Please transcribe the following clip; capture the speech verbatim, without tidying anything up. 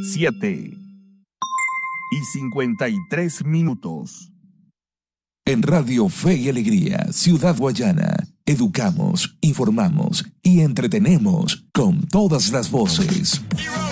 siete y cincuenta y tres minutos. En Radio Fe y Alegría, Ciudad Guayana, educamos, informamos y entretenemos con todas las voces.